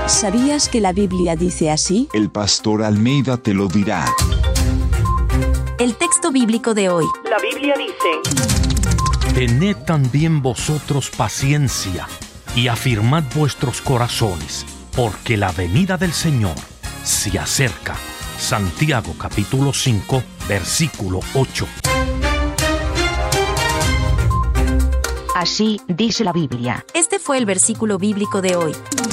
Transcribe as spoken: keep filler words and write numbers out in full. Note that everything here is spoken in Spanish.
¿Sabías que la Biblia dice así? El pastor Almeida te lo dirá. El texto bíblico de hoy. La Biblia dice: Tened también vosotros paciencia y afirmad vuestros corazones, porque la venida del Señor se acerca. Santiago capítulo cinco, versículo ocho. Así dice la Biblia. Este fue el versículo bíblico de hoy.